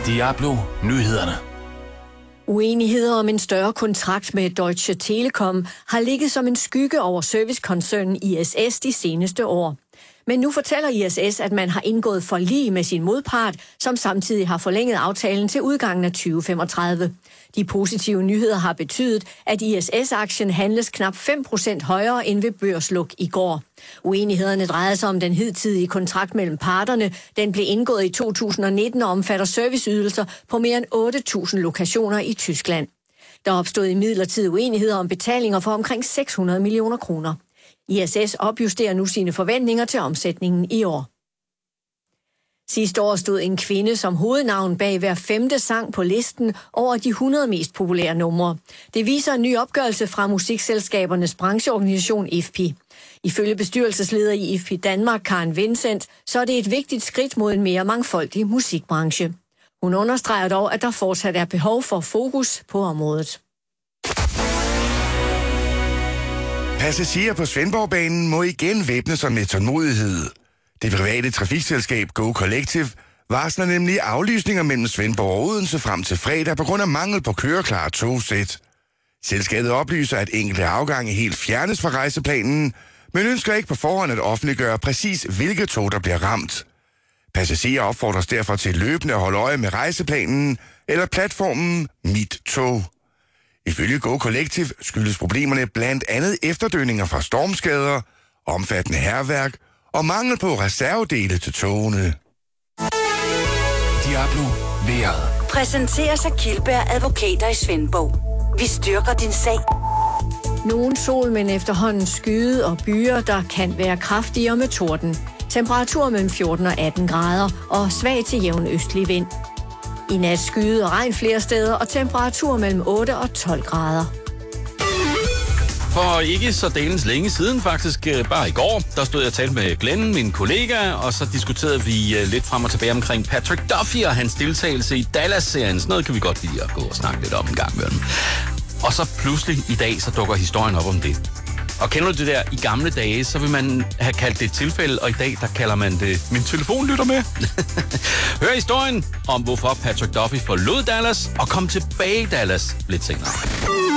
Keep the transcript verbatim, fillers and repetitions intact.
Diablo Nyhederne. Uenigheder om en større kontrakt med Deutsche Telekom har ligget som en skygge over servicekoncernen I S S de seneste år. Men nu fortæller I S S, at man har indgået forlig med sin modpart, som samtidig har forlænget aftalen til udgangen af tyve femogtredive. De positive nyheder har betydet, at I S S-aktien handles knap fem procent højere end ved børsluk i går. Uenighederne drejer sig om den hidtidige kontrakt mellem parterne. Den blev indgået i to tusind og nitten og omfatter serviceydelser på mere end otte tusind lokationer i Tyskland. Der opstod imidlertid uenigheder om betalinger for omkring seks hundrede millioner kroner. I S S opjusterer nu sine forventninger til omsætningen i år. Sidste år stod en kvinde som hovednavn bag hver femte sang på listen over de hundrede mest populære numre. Det viser en ny opgørelse fra musikselskabernes brancheorganisation I F P I. Ifølge bestyrelsesleder i I F P I Danmark, Karen Vincent, så er det et vigtigt skridt mod en mere mangfoldig musikbranche. Hun understreger dog, at der fortsat er behov for fokus på området. Passagerer på Svendborgbanen må igen væbne sig med tålmodighed. Det private trafikselskab Go Collective varsler nemlig aflysninger mellem Svendborg og Odense frem til fredag på grund af mangel på køreklare togsæt. Selskabet oplyser, at enkelte afgange helt fjernes fra rejseplanen, men ønsker ikke på forhånd at offentliggøre præcis, hvilke tog der bliver ramt. Passagerer opfordres derfor til løbende at holde øje med rejseplanen eller platformen Mit Tog. Ifølge Go Collective skyldes problemerne blandt andet efterdønninger fra stormskader, omfattende hærværk og mangel på reservedele til togene. Diablo vejret. Præsenteres af Kildberg Advokater i Svendborg. Vi styrker din sag. Nogen sol, men efterhånden skyde og byer, der kan være kraftigere med torden. Temperatur mellem fjorten og atten grader og svag til jævn østlig vind. I nat skyde og regn flere steder og temperatur mellem otte og tolv grader. For ikke så delens længe siden, faktisk bare i går, der stod jeg og talte med Glenn, min kollega, og så diskuterede vi lidt frem og tilbage omkring Patrick Duffy og hans deltagelse i Dallas-serien. Sådan noget kan vi godt lide at gå og snakke lidt om en gang med dem. Og så pludselig i dag, så dukker historien op om det. Og kender du det der, i gamle dage, så vil man have kaldt det et tilfælde, og i dag, der kalder man det, min telefon lytter med. Hør historien om, hvorfor Patrick Duffy forlod Dallas og kom tilbage i Dallas lidt senere.